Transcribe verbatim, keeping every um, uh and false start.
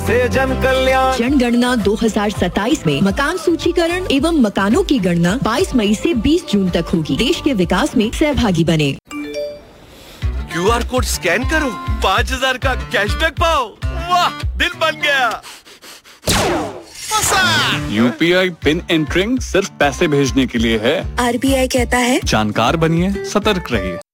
से जन कल्याण जनगणना दो हज़ार सत्ताईस में मकान सूचीकरण एवं मकानों की गणना बाईस मई से बीस जून तक होगी। देश के विकास में सहभागी बने। क्यू आर कोड स्कैन करो, पाँच हजार का कैशबैक पाओ। वाह, दिल बन गया। U P I pin entering सिर्फ पैसे भेजने के लिए है। आर बी आई कहता है जानकार बनिए, सतर्क रहिए।